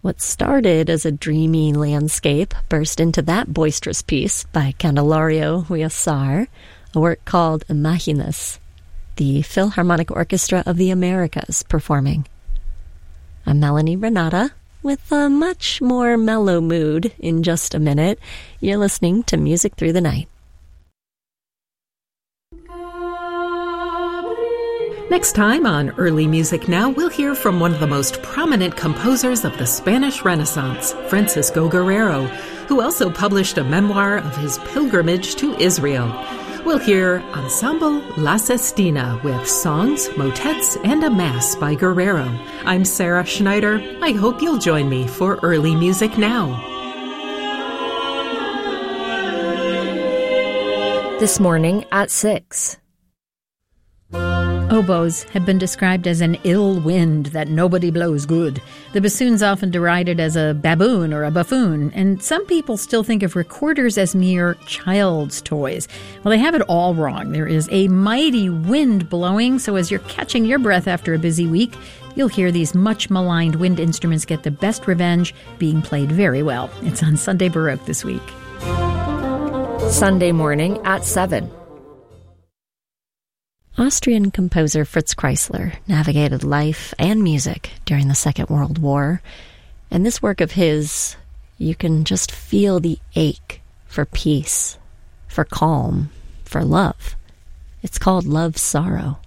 What started as a dreamy landscape burst into that boisterous piece by Candelario Huízar, a work called Imaginas, the Philharmonic Orchestra of the Americas performing. I'm Melanie Renata, with a much more mellow mood in just a minute. You're listening to Music Through the Night. Next time on Early Music Now, we'll hear from one of the most prominent composers of the Spanish Renaissance, Francisco Guerrero, who also published a memoir of his pilgrimage to Israel. We'll hear Ensemble La Sestina with songs, motets, and a mass by Guerrero. I'm Sarah Schneider. I hope you'll join me for Early Music Now. This morning at 6. Oboes have been described as an ill wind that nobody blows good. The bassoon's often derided as a baboon or a buffoon, and some people still think of recorders as mere child's toys. Well, they have it all wrong. There is a mighty wind blowing, so as you're catching your breath after a busy week, you'll hear these much maligned wind instruments get the best revenge, being played very well. It's on Sunday Baroque this week. Sunday morning at 7. Austrian composer Fritz Kreisler navigated life and music during the Second World War, and this work of his, you can just feel the ache for peace, for calm, for love. It's called Love Sorrow.